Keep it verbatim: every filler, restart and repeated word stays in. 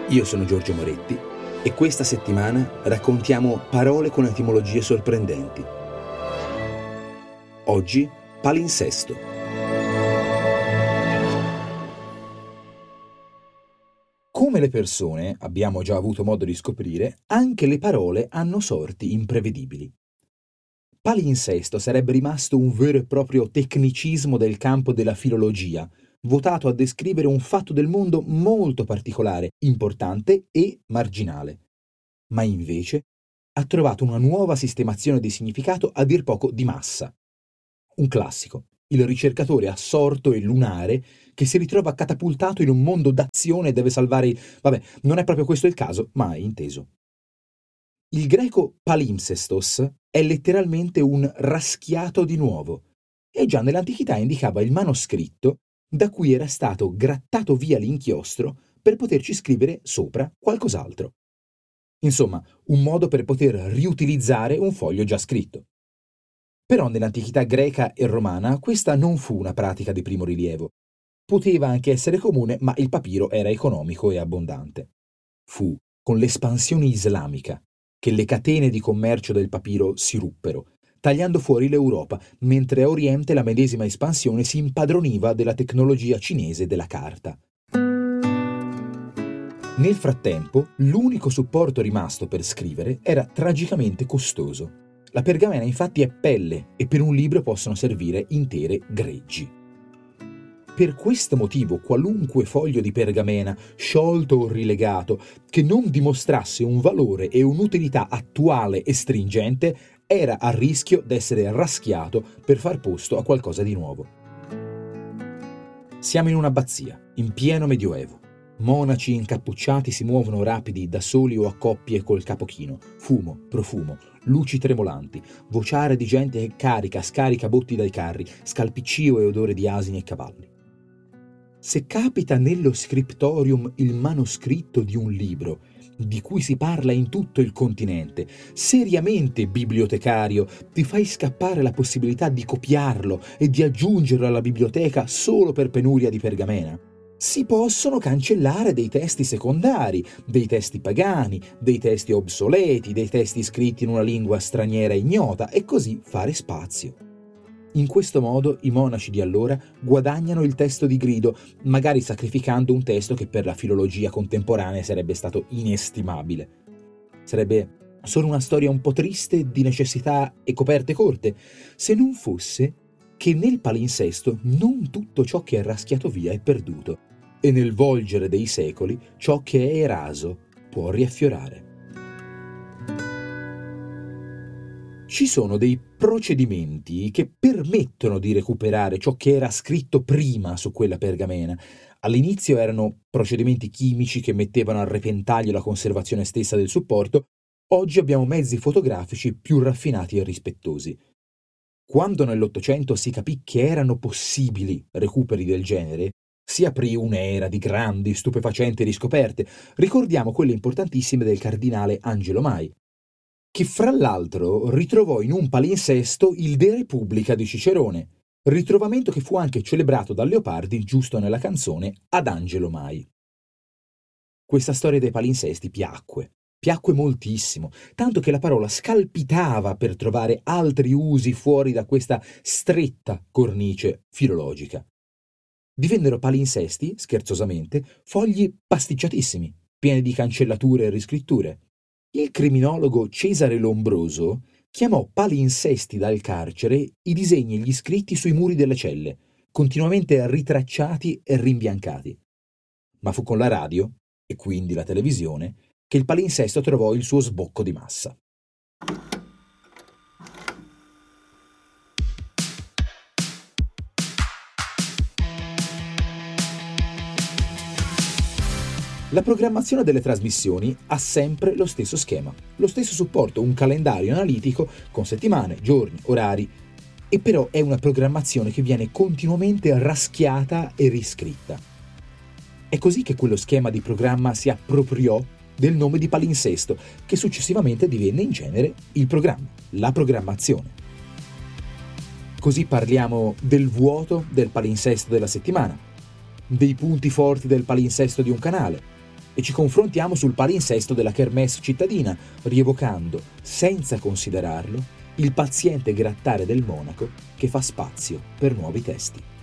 Io sono Giorgio Moretti e questa settimana raccontiamo parole con etimologie sorprendenti. Oggi, palinsesto. Come le persone, abbiamo già avuto modo di scoprire, anche le parole hanno sorti imprevedibili. Palinsesto sarebbe rimasto un vero e proprio tecnicismo del campo della filologia, votato a descrivere un fatto del mondo molto particolare, importante e marginale. Ma invece ha trovato una nuova sistemazione di significato a dir poco di massa. Un classico, il ricercatore assorto e lunare che si ritrova catapultato in un mondo d'azione e deve salvare il... Vabbè, non è proprio questo il caso, ma è inteso. Il greco palimpsestos è letteralmente un raschiato di nuovo e già nell'antichità indicava il manoscritto da cui era stato grattato via l'inchiostro per poterci scrivere sopra qualcos'altro. Insomma, un modo per poter riutilizzare un foglio già scritto. Però nell'antichità greca e romana questa non fu una pratica di primo rilievo. Poteva anche essere comune, ma il papiro era economico e abbondante. Fu con l'espansione islamica che le catene di commercio del papiro si ruppero, tagliando fuori l'Europa, mentre a Oriente la medesima espansione si impadroniva della tecnologia cinese della carta. Nel frattempo, l'unico supporto rimasto per scrivere era tragicamente costoso. La pergamena infatti è pelle e per un libro possono servire intere greggi. Per questo motivo qualunque foglio di pergamena, sciolto o rilegato, che non dimostrasse un valore e un'utilità attuale e stringente, era a rischio d'essere raschiato per far posto a qualcosa di nuovo. Siamo in un'abbazia, in pieno medioevo. Monaci incappucciati si muovono rapidi da soli o a coppie col capo chino, fumo, profumo, luci tremolanti, vociare di gente che carica, scarica botti dai carri, scalpiccio e odore di asini e cavalli. Se capita nello scriptorium il manoscritto di un libro, di cui si parla in tutto il continente, seriamente bibliotecario, ti fai scappare la possibilità di copiarlo e di aggiungerlo alla biblioteca solo per penuria di pergamena? Si possono cancellare dei testi secondari, dei testi pagani, dei testi obsoleti, dei testi scritti in una lingua straniera ignota e così fare spazio. In questo modo i monaci di allora guadagnano il testo di grido, magari sacrificando un testo che per la filologia contemporanea sarebbe stato inestimabile. Sarebbe solo una storia un po' triste di necessità e coperte corte, se non fosse che nel palinsesto non tutto ciò che è raschiato via è perduto, e nel volgere dei secoli ciò che è eraso può riaffiorare. Ci sono dei procedimenti che permettono di recuperare ciò che era scritto prima su quella pergamena. All'inizio erano procedimenti chimici che mettevano a repentaglio la conservazione stessa del supporto, oggi abbiamo mezzi fotografici più raffinati e rispettosi. Quando nell'Ottocento si capì che erano possibili recuperi del genere, si aprì un'era di grandi, stupefacenti riscoperte. Ricordiamo quelle importantissime del cardinale Angelo Mai, che fra l'altro ritrovò in un palinsesto il De Repubblica di Cicerone, ritrovamento che fu anche celebrato da Leopardi giusto nella canzone Ad Angelo Mai. Questa storia dei palinsesti piacque, piacque moltissimo, tanto che la parola scalpitava per trovare altri usi fuori da questa stretta cornice filologica. Divennero palinsesti, scherzosamente, fogli pasticciatissimi, pieni di cancellature e riscritture. Il criminologo Cesare Lombroso chiamò palinsesti dal carcere i disegni e gli scritti sui muri delle celle, continuamente ritracciati e rimbiancati. Ma fu con la radio, e quindi la televisione, che il palinsesto trovò il suo sbocco di massa. La programmazione delle trasmissioni ha sempre lo stesso schema, lo stesso supporto, un calendario analitico con settimane, giorni, orari, e però è una programmazione che viene continuamente raschiata e riscritta. È così che quello schema di programma si appropriò del nome di palinsesto, che successivamente divenne in genere il programma, la programmazione. Così parliamo del vuoto del palinsesto della settimana, dei punti forti del palinsesto di un canale, e ci confrontiamo sul palinsesto della kermesse cittadina, rievocando, senza considerarlo, il paziente grattare del monaco che fa spazio per nuovi testi.